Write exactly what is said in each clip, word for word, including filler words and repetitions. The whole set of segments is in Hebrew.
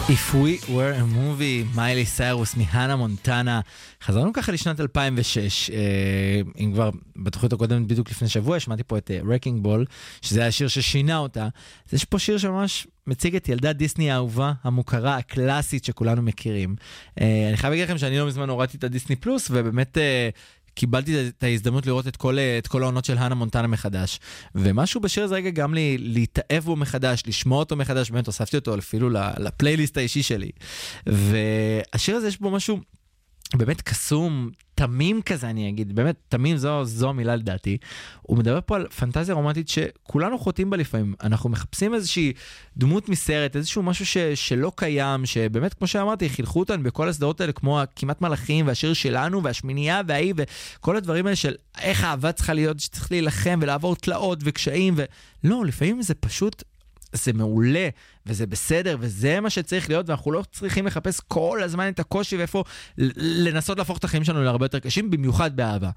If we were a movie, מיילי סיירוס מהנה מונטנה. חזרנו ככה לשנת אלפיים ושש, אם כבר בתוכנית הקודמת בדיוק לפני שבוע, שמעתי פה את Wrecking Ball, שזה היה השיר ששינה אותה. אז יש פה שיר שממש מציג את ילדת דיסני האהובה, המוכרה, הקלאסית שכולנו מכירים. אני חייב להגיד לכם שאני לא מזמן הורדתי את הדיסני פלוס, ובאמת קיבלתי את ההזדמנות לראות את כל, את כל העונות של הנה מונטנה מחדש. ומשהו בשיר הזה רגע גם לי, להתאהב בו מחדש, לשמוע אותו מחדש, באמת הוספתי אותו אפילו לפלייליסט האישי שלי. והשיר הזה יש בו משהו באמת קסום, תמים כזה אני אגיד, באמת תמים זו, זו המילה לדעתי. הוא מדבר פה על פנטזיה רומנטית שכולנו חוטאים בה לפעמים. אנחנו מחפשים איזושהי דמות מסרט, איזשהו משהו ש, שלא קיים, שבאמת כמו שאמרתי, חילחו אותנו בכל הסדרות האלה כמו כמעט מלאכים, והשיר שלנו והשמינייה והאי וכל הדברים האלה של איך האהבה צריכה להיות, שצריך להילחם ולעבור תלאות וקשיים, ולא, לפעמים זה פשוט זה מעולה, וזה בסדר, וזה מה שצריך להיות, ואנחנו לא צריכים לחפש כל הזמן את הקושי, ואיפה לנסות להפוך את החיים שלנו להרבה יותר קשים, במיוחד באהבה.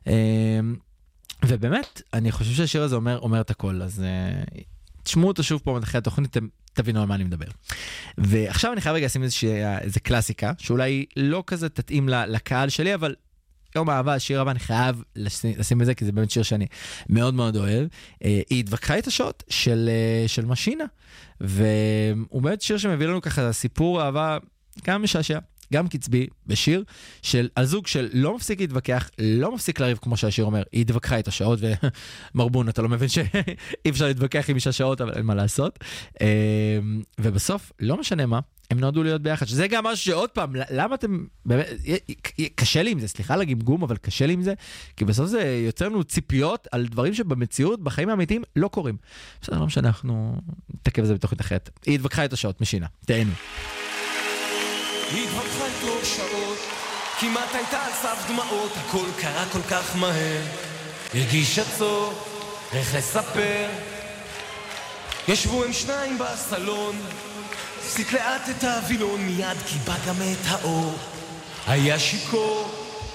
ובאמת, אני חושב שהשיר הזה אומר, אומר את הכל, אז תשמעו אותו שוב פה אחרי התוכנית, תבינו על מה אני מדבר. ועכשיו אני חייב רגע לשים איזו קלאסיקה, שאולי לא כזה תתאים לקהל שלי, אבל יום האהבה, השיר אהבה, אני חייב לשים את זה, כי זה באמת שיר שאני מאוד מאוד אוהב. היא התווכחה את השעות של, של משינה, והוא באמת שיר שמביא לנו ככה סיפור אהבה גם משעשע, גם קצבי, בשיר של הזוג של לא מפסיק להתווכח, לא מפסיק לריב כמו שהשיר אומר, היא התווכחה את השעות, ומרבון, אתה לא מבין שאי אפשר להתווכח עם אישה שעות, אבל אין מה לעשות. ובסוף, לא משנה מה, הם נועדו להיות ביחד, שזה גם משהו שעוד פעם, למה אתם, באמת, קשה לי עם זה, סליחה על הגמגום, אבל קשה לי עם זה, כי בסוף זה יוצר לנו ציפיות על דברים שבמציאות, בחיים האמיתיים, לא קורים. בסדר, לא משנה, אנחנו נתעכב בזה בתוכנית אחרת. היא התווכחה את השעות, משינה, תהנו. היא התווכחה איתו שעות, כמעט הייתה על סף דמעות, הכל קרה כל כך מהר, הרגישה צורך לספר, ישבו הם שניים בסלון, הפסיק לאט את הווילון, מיד קיבה גם את האור, היה שיקור